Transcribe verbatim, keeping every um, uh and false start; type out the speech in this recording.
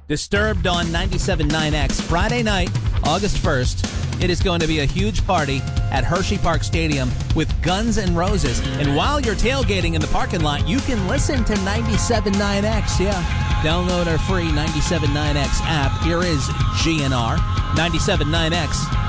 Disturbed on ninety-seven point nine X Friday night, August first. It is going to be a huge party at Hershey Park Stadium with Guns N' Roses. And while you're tailgating in the parking lot, you can listen to ninety-seven point nine X. Yeah. Download our free ninety-seven point nine X app. Here is G N R. ninety-seven point nine X